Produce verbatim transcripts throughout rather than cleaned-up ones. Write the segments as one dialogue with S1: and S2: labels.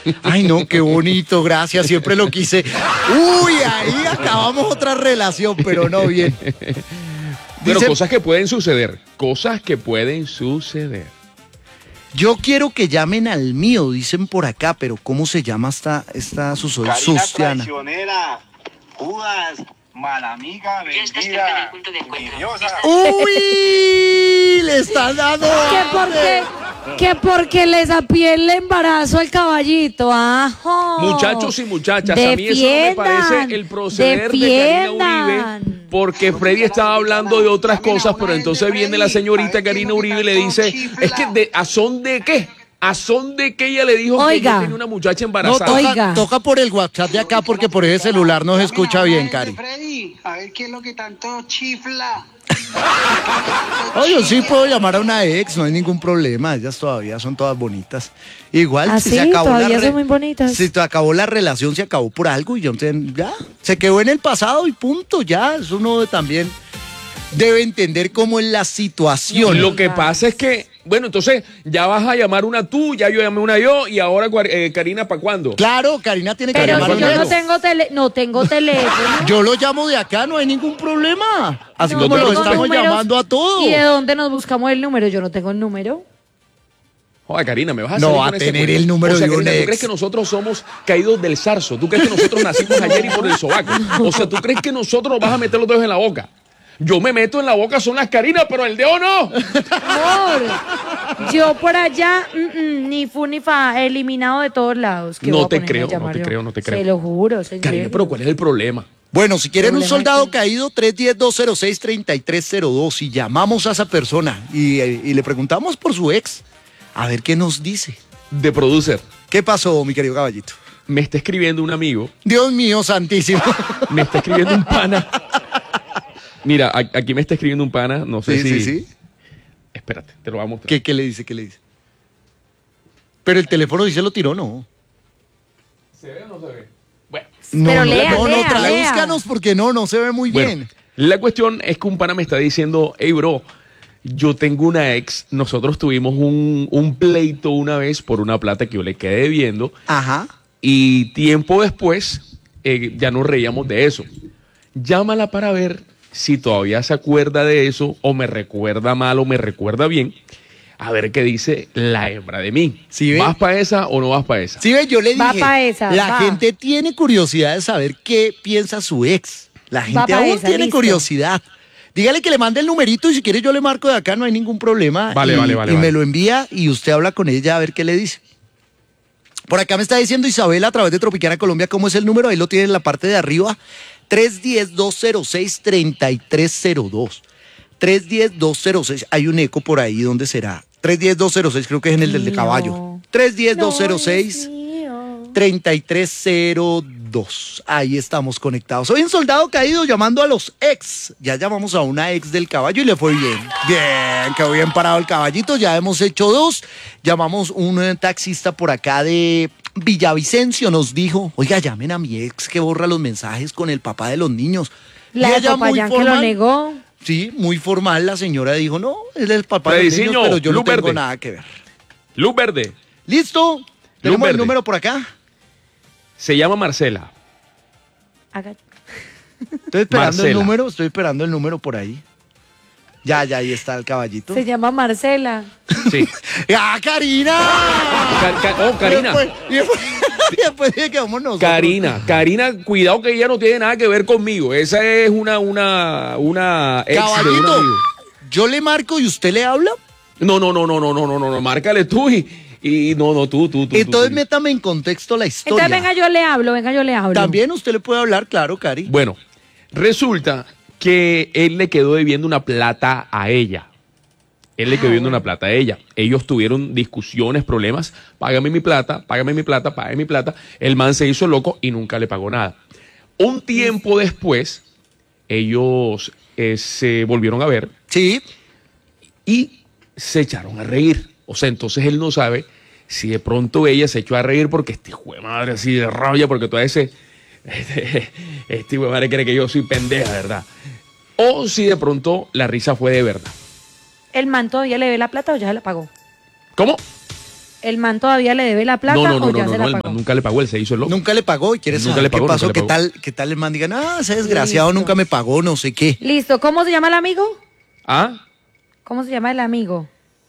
S1: Ay, no, qué bonito, gracias, siempre lo quise. Uy, ahí acabamos otra relación, pero no bien.
S2: Pero
S1: Dice,
S2: cosas que pueden suceder, cosas que pueden suceder.
S1: yo quiero que llamen al mío, dicen por acá, pero ¿cómo se llama esta, esta Susana?
S3: Karina traicionera, Judas, mala amiga, vendida, envidiosa.
S1: ¡Uy! Le están dando
S4: Que porque, que porque les apié el embarazo al caballito, ajo.
S2: Muchachos y muchachas, a mí eso no me parece el proceder de Karina Uribe, porque Freddy estaba hablando de otras cosas, pero entonces viene la señorita Karina Uribe y le dice, es que de, ¿a son de qué? ¿A son de qué ella le dijo
S4: Oiga.
S2: que ella tenía una muchacha
S1: No,
S2: embarazada?
S1: toca,
S4: Oiga.
S1: toca por el WhatsApp de acá porque por ese celular no se escucha bien, Cari.
S5: Freddy, a ver qué es lo que tanto chifla.
S1: Oye, yo sí puedo llamar a una ex, no hay ningún problema, ellas todavía son todas bonitas. Igual,
S4: ¿Ah,
S1: si
S4: sí?
S1: se acabó la
S4: ¿Todavía
S1: re-
S4: son muy bonitas?
S1: Si se acabó la relación, se acabó por algo y yo ya, se quedó en el pasado y punto, ya, eso uno también debe entender cómo es la situación.
S2: Lo que pasa es que, bueno, entonces ya vas a llamar una tú, ya yo llamé una yo, y ahora eh, Karina, ¿para cuándo?
S1: Claro, Karina tiene que
S4: Pero
S1: llamar a
S4: si yo
S1: una
S4: no
S1: ex.
S4: tengo tele, no tengo teléfono.
S1: Yo lo llamo de acá, no hay ningún problema. Así
S4: No
S1: como lo
S4: tengo
S1: estamos
S4: números.
S1: llamando a todos.
S4: ¿Y de dónde nos buscamos el número? Yo no tengo el número.
S2: Joder, Karina, me vas a
S1: No
S2: salir
S1: va
S2: con
S1: a
S2: ese
S1: tener
S2: cuento?
S1: el número
S2: o sea,
S1: de un
S2: Karina, ¿tú
S1: ex?
S2: crees que nosotros somos caídos del zarzo? ¿Tú crees que nosotros nacimos ayer y por el sobaco? O sea, ¿tú crees que nosotros nos vas a meter los dedos en la boca? Yo me meto en la boca, son las Karinas, pero el dedo no.
S4: Amor, yo por allá, mm, mm, ni fu ni fa, eliminado de todos lados. ¿Qué
S2: No
S4: voy a
S2: te
S4: ponerme a
S2: creo, no
S4: llamar
S2: te
S4: yo?
S2: creo, no te creo.
S4: Se lo juro, señor.
S2: Karina, pero ¿cuál es el problema?
S1: Bueno, si quieren un
S4: Problema
S1: soldado
S4: es que-
S1: caído, tres uno cero, dos cero seis, tres tres cero dos y llamamos a esa persona y, y le preguntamos por su ex, a ver qué nos dice.
S2: De producer,
S1: ¿Qué pasó, mi querido caballito?
S2: me está escribiendo un amigo,
S1: Dios mío, santísimo.
S2: me está escribiendo un pana. Mira, a- aquí me está escribiendo un pana, no sé
S1: Sí,
S2: si...
S1: sí, sí.
S2: Espérate, te lo voy a mostrar.
S1: ¿Qué, ¿Qué le dice? ¿Qué le dice? Pero el teléfono sí se lo tiró, ¿no?
S2: ¿Se ve o no se ve? Bueno.
S1: No,
S4: Pero
S1: no,
S4: lea,
S1: no, no,
S4: lea,
S1: tradúzcanos porque no, no se ve muy
S2: Bueno,
S1: bien.
S2: la cuestión es que un pana me está diciendo, hey bro, yo tengo una ex, nosotros tuvimos un, un pleito una vez por una plata que yo le quedé debiendo
S1: Ajá.
S2: y tiempo después eh, ya nos reíamos de eso. Llámala para ver si todavía se acuerda de eso o me recuerda mal o me recuerda bien. A ver qué dice la hembra de mí.
S1: ¿Sí ve?
S2: ¿Vas para esa o no vas para esa?
S1: Sí, ve, yo le
S4: Va
S1: dije,
S4: pa' esa,
S1: la
S4: va.
S1: gente tiene curiosidad de saber qué piensa su ex. La gente
S4: pa'
S1: aún
S4: esa,
S1: tiene
S4: listo.
S1: curiosidad. Dígale que le mande el numerito y si quiere yo le marco de acá, no hay ningún problema.
S2: Vale,
S1: y,
S2: vale, vale,
S1: Y
S2: vale.
S1: me lo envía y usted habla con ella a ver qué le dice. Por acá me está diciendo Isabela a través de Tropicana Colombia cómo es el número. Ahí lo tiene en la parte de arriba. tres uno cero, dos cero seis, tres tres cero dos. tres uno cero, dos cero seis. Hay un eco por ahí. ¿Dónde será? tres uno cero, dos cero seis. Creo que es en el del de
S4: Mío.
S1: caballo. tres uno cero, dos cero seis.
S4: No es mío.
S1: treinta y tres cero dos. Ahí estamos conectados. Soy un soldado caído llamando a los ex. Ya llamamos a una ex del caballo y le fue bien. Bien, quedó bien parado el caballito. Ya hemos hecho dos. Llamamos un eh, taxista por acá de Villavicencio. Nos dijo, oiga, llamen a mi ex que borra los mensajes con el papá de los niños.
S4: La
S1: Y
S4: de
S1: ella muy
S4: Popayán que lo
S1: formal.
S4: negó.
S1: Sí, muy formal. La señora dijo, no, él es el papá de los
S2: Frediciño,
S1: niños, pero yo no
S2: luz
S1: tengo
S2: verde.
S1: nada que ver.
S2: Luz verde.
S1: ¿Listo? ¿Tenemos el
S2: verde.
S1: número por acá?
S2: Se llama Marcela.
S4: Haga-
S1: Estoy esperando el
S2: Marcela.
S1: número, estoy esperando el número por ahí. Ya, ya, ahí está el caballito.
S4: Se llama Marcela.
S2: Sí.
S1: ¡Ah, Karina!
S2: Ca- ca- oh, Karina.
S1: Y después, y después, y después dije que vamos nosotros.
S2: Karina, Karina, cuidado que ella no tiene nada que ver conmigo. Esa es una, una, una ex de un
S1: Caballito,
S2: amigo.
S1: yo le marco y usted le habla.
S2: No, no, no, no, no, no, no, no, no, márcale tú y, y no, no, tú, tú, tú.
S1: Entonces
S2: tú.
S1: métame en contexto la historia.
S4: Entonces venga yo le hablo, venga yo le hablo.
S1: También usted le puede hablar, claro, Cari.
S2: Bueno, resulta que él le quedó debiendo una plata a ella. Él le quedó debiendo una plata a ella. Ellos tuvieron discusiones, problemas. Págame mi plata, págame mi plata, págame mi plata. El man se hizo loco y nunca le pagó nada. Un tiempo después, ellos eh, se volvieron a ver
S1: Sí,
S2: y se echaron a reír. O sea, entonces él no sabe si de pronto ella se echó a reír porque este hijo de madre así de rabia, porque todo ese... Este, este hijo de madre cree que yo soy pendeja, ¿verdad? O si de pronto la risa fue de verdad.
S4: ¿El man todavía le ve la plata o ya se la pagó?
S2: ¿Cómo?
S4: ¿El man todavía le debe la plata
S2: No, no, no,
S4: o
S2: no,
S4: ya
S2: no,
S4: se
S2: no,
S4: la
S2: el
S4: pagó?
S2: man nunca le pagó, él se hizo el loco.
S1: Nunca le pagó y quiere
S2: Nunca
S1: saber
S2: le pagó,
S1: qué pasó,
S2: nunca le
S1: qué
S2: pagó.
S1: tal, qué tal el man diga, no, ese desgraciado
S4: Listo.
S1: nunca me pagó, no sé qué.
S4: Listo, ¿cómo se llama el amigo?
S2: ¿Ah?
S4: ¿Cómo se llama el amigo?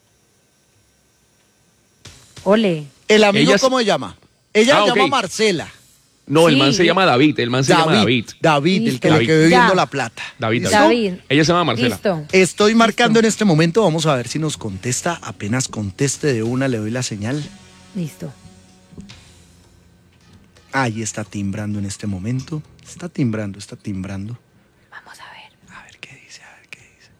S4: Ole.
S1: ¿El amigo
S2: Ella-
S1: cómo se llama? Ella
S2: Ah,
S1: se llama
S2: ok.
S1: Marcela.
S2: No, el
S4: Sí,
S2: man se
S4: yo-
S2: llama David, el man se llama David.
S1: David, el que
S4: Listo.
S1: le quedó
S2: David.
S1: viendo
S4: Ya.
S1: la plata.
S2: David,
S1: ¿Listo?
S2: David.
S4: David.
S2: Ella se llama Marcela.
S4: Listo.
S1: Estoy marcando
S4: Listo.
S1: en este momento, vamos a ver si nos contesta. Apenas conteste de una, le doy la señal.
S4: Listo.
S1: Ahí está timbrando en este momento. Está timbrando, está timbrando.
S4: Vamos a ver.
S1: A ver qué dice, a ver qué dice.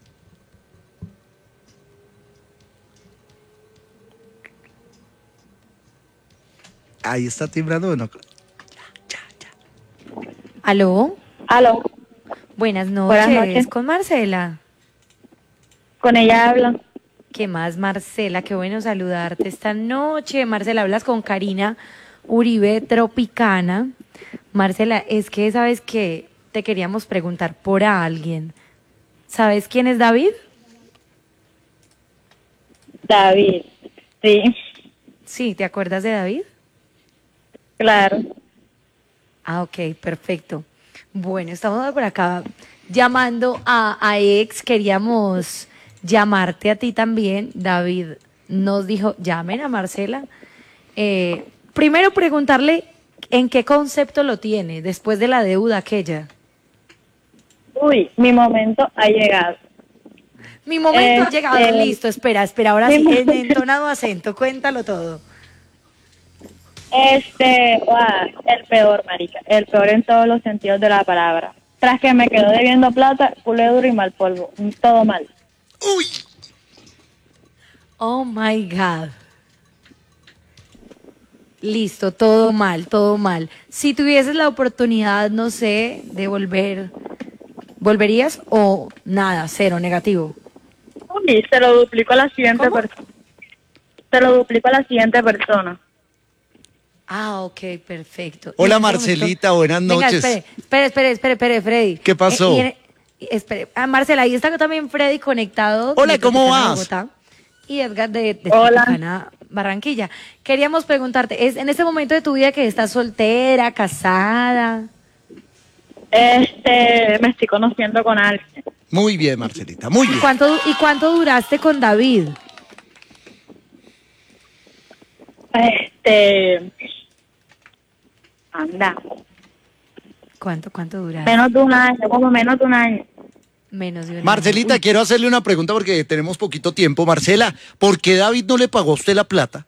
S1: Ahí está timbrando. Bueno,
S4: ¿Aló?
S6: Aló,
S4: Buenas noches.
S6: Buenas noches.
S4: Con Marcela.
S6: con ella hablan.
S4: ¿Qué más, Marcela? Qué bueno saludarte esta noche. Marcela, hablas con Karina Uribe Tropicana. Marcela, es que sabes que te queríamos preguntar por alguien. ¿Sabes quién es David?
S6: David. Sí,
S4: Sí, ¿te acuerdas de David?
S6: claro.
S4: Ah, ok, perfecto. Bueno, estamos por acá llamando a, a ex. Queríamos llamarte a ti también. David nos dijo, llamen a Marcela. Eh, primero preguntarle en qué concepto lo tiene después de la deuda aquella.
S6: Uy, mi momento ha llegado.
S4: Mi momento ha
S6: Este-
S4: llegado, listo, espera, espera, ahora
S6: Mi
S4: sí, en
S6: momento-
S4: entonado acento, cuéntalo todo.
S6: Este, guau, el peor, marica, el peor en todos los sentidos de la palabra. Tras que me quedó debiendo plata, culé duro y mal polvo, todo mal.
S1: uy,
S4: Oh my God. Listo, todo mal, todo mal. Si tuvieses la oportunidad, no sé, de volver, ¿volverías o nada, cero, negativo?
S6: Uy, se lo duplico a la siguiente
S4: ¿Cómo?
S6: persona. Se lo duplico a la siguiente persona.
S4: Ah, ok, perfecto.
S1: Hola,
S4: Y en este
S1: Marcelita, buenas
S4: Venga,
S1: noches.
S4: espere, espere, espere, espere, espere, Freddy.
S1: ¿Qué pasó?
S4: Eh, y en- y espere, ah, Marcela, ahí está también Freddy conectado.
S1: Hola,
S4: de
S1: ¿cómo
S4: Tropicana,
S1: vas?
S4: Bogotá, y Edgar de, de
S6: Hola.
S4: Tropicana, Barranquilla. Queríamos preguntarte, ¿es en este momento de tu vida que estás soltera, casada?
S6: Este, me estoy conociendo con alguien.
S1: Muy bien, Marcelita, muy
S4: ¿Y
S1: bien.
S4: cuánto, ¿Y cuánto duraste con David?
S6: Este, anda,
S4: ¿Cuánto, cuánto duraste?
S6: menos de un año, como menos de un año.
S4: Menos de un año.
S1: Marcelita,
S4: Uy,
S1: quiero hacerle una pregunta porque tenemos poquito tiempo. Marcela, ¿por qué David no le pagó a usted la plata?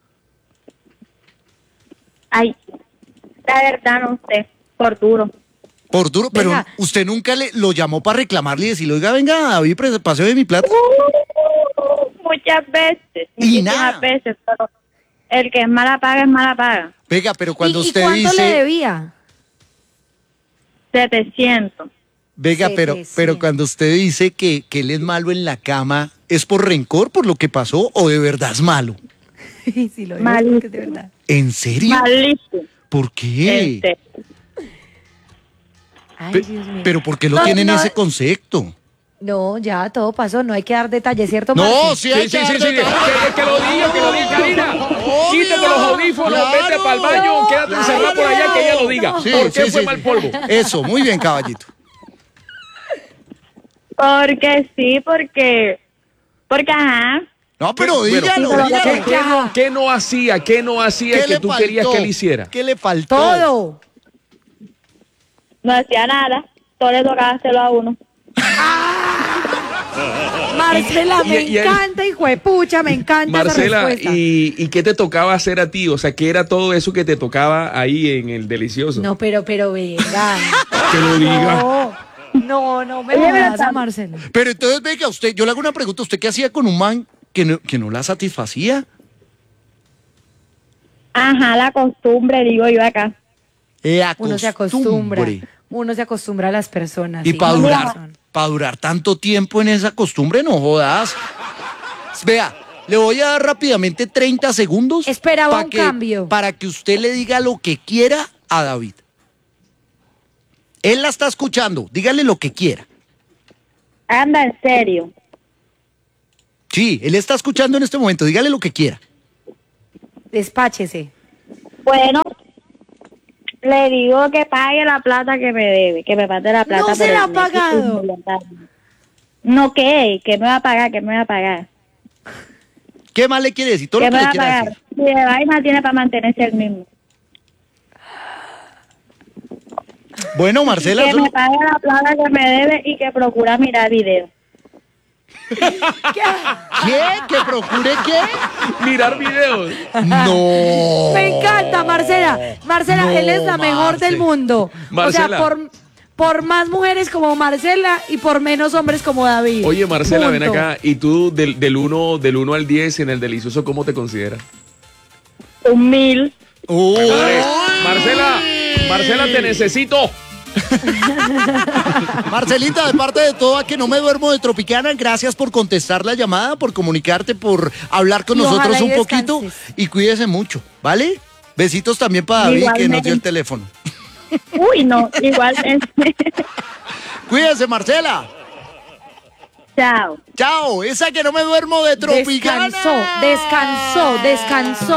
S6: Ay, la verdad no sé, por duro.
S1: Por duro, pero
S4: Venga.
S1: usted nunca le lo llamó para reclamarle y decirle, oiga, venga, David, pre- paseo de mi plata.
S6: Uh, muchas veces,
S1: Y
S6: muchísimas
S1: nada.
S6: veces, pero el que es mala paga es mala paga.
S1: Venga, pero cuando
S4: ¿Y, y
S1: usted
S4: cuánto
S1: dice,
S4: le debía?
S6: setecientos.
S1: venga, pero,
S4: setecientos?
S1: pero cuando usted dice que, que él es malo en la cama, ¿es por rencor por lo que pasó o de verdad es malo?
S4: Sí, lo digo
S6: Malísimo.
S4: porque es de verdad.
S1: ¿En serio?
S6: Malísimo.
S1: ¿Por qué?
S6: Este,
S4: Ay,
S1: Pe-
S4: Dios mío.
S1: pero ¿por qué lo
S4: No,
S1: tienen
S4: no,
S1: ese concepto?
S4: No, ya todo pasó, no hay que dar detalles, ¿cierto,
S1: No,
S4: Marce?
S1: sí hay
S2: Sí,
S1: que
S2: sí, sí,
S1: dar
S2: sí.
S1: detalles.
S2: Que, que lo diga, que lo diga, Karina.
S1: Obvio.
S2: Quítate los audífonos,
S1: Claro.
S2: vete para el baño, quédate encerrado por allá, que ella lo diga.
S1: Sí,
S2: ¿Por qué
S1: sí,
S2: fue
S1: sí,
S2: mal
S1: sí.
S2: polvo?
S1: Eso, muy bien, caballito.
S6: porque sí, porque, porque ajá,
S1: No, pero
S2: Bueno,
S1: dígalo,
S6: pero-
S1: dígalo.
S2: ¿Qué, qué no, qué no hacía? ¿Qué no hacía
S1: ¿Qué
S2: que
S1: le
S2: tú
S1: faltó?
S2: querías que él hiciera?
S1: ¿Qué le faltó?
S4: Todo.
S6: no hacía nada, todo le tocaba hacerlo a uno.
S4: Marcela,
S2: Y-
S4: me
S2: y- y él-
S4: encanta, hijo de pucha, me encanta
S2: Marcela,
S4: esa respuesta.
S2: ¿y, ¿y qué te tocaba hacer a ti? O sea, ¿qué era todo eso que te tocaba ahí en el delicioso?
S4: No, pero, pero venga.
S2: Que lo diga.
S4: No, no, no me
S6: Oye,
S4: jodas
S6: pero
S4: a
S6: tam-
S4: Marcela.
S1: Pero entonces, venga, usted, yo le hago una pregunta. ¿Usted qué hacía con un man que no, que no la satisfacía?
S6: Ajá, la costumbre, digo yo acá.
S1: La
S4: Uno se acostumbra.
S1: costumbre.
S4: Uno se acostumbra a las personas.
S1: Y
S4: sí,
S1: para
S4: tienes
S1: durar,
S4: razón.
S1: para durar tanto tiempo en esa costumbre, no jodas. Vea, le voy a dar rápidamente treinta segundos.
S4: Esperaba
S1: pa'
S4: un
S1: que-
S4: cambio.
S1: Para que usted le diga lo que quiera a David. Él la está escuchando, dígale lo que quiera.
S6: Anda, en serio.
S1: Sí, él está escuchando en este momento, dígale lo que quiera.
S4: Despáchese.
S6: Bueno, le digo que pague la plata que me debe, que me mande la plata.
S4: No
S6: por
S4: se
S6: el
S4: la ha
S6: mes
S4: pagado.
S6: involuntario. No, ¿qué? ¿Qué me va a pagar? ¿Qué me va a pagar?
S1: ¿Qué más le quiere decir? Todo
S6: ¿Qué
S1: lo
S6: me
S1: que
S6: va
S1: le
S6: a
S1: quiera
S6: pagar?
S1: decir.
S6: Si de vaina tiene para mantenerse el mismo.
S1: Bueno, Marcela,
S6: Que
S1: solo-
S6: me pague la plata que me debe y que procura mirar videos.
S1: ¿qué? ¿Que procure qué?
S2: Mirar videos.
S1: No.
S4: Me encanta, Marcela. Marcela,
S1: No,
S4: él es la mejor
S1: Marce.
S4: del mundo. O
S2: Marcela.
S4: sea, por, por más mujeres como Marcela y por menos hombres como David.
S2: Oye, Marcela, ven
S4: Punto.
S2: acá. ¿Y tú del, del uno del uno al diez en el delicioso cómo te consideras?
S6: Un mil.
S1: Uy.
S2: Marcela, Marcela, te necesito.
S1: Marcelita, de parte de todo, a que no me duermo de Tropicana, gracias por contestar la llamada, por comunicarte, por hablar con
S4: Y
S1: nosotros
S4: ojalá y
S1: un poquito
S4: descanses.
S1: y cuídese mucho, ¿vale? Besitos también para David, que nos dio el
S6: Igualmente.
S1: teléfono.
S6: Uy, no, igual.
S1: Cuídese,
S6: Chao.
S1: Chao, esa que no me duermo de Tropicana.
S4: Descansó, descansó, descansó.